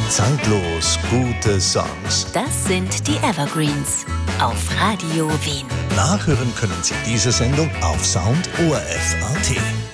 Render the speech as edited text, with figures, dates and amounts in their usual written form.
Zeitlos gute Songs. Das sind die Evergreens auf Radio Wien. Nachhören können Sie diese Sendung auf Sound ORF.at.